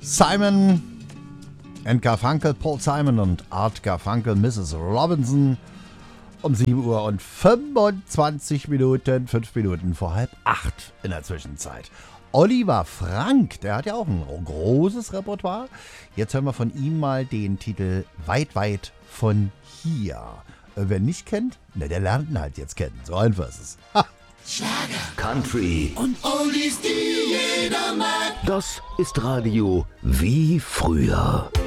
Simon and Garfunkel, Paul Simon und Art Garfunkel, Mrs. Robinson. Um 7 Uhr und 25 Minuten, 5 Minuten vor 7:30 in der Zwischenzeit. Oliver Frank, der hat ja auch ein großes Repertoire. Jetzt hören wir von ihm mal den Titel Weit, weit von hier. Wer ihn nicht kennt, der lernt ihn halt jetzt kennen. So einfach ist es. Ha. Schlager, Country und Oldies, die jeder mag. Das ist Radio wie früher.